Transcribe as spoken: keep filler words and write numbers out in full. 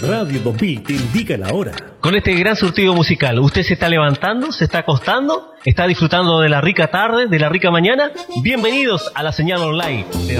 Radio dos mil te indica la hora. Con este gran surtido musical, ¿usted se está levantando, se está acostando, está disfrutando de la rica tarde, de la rica mañana? Bienvenidos a la señal online de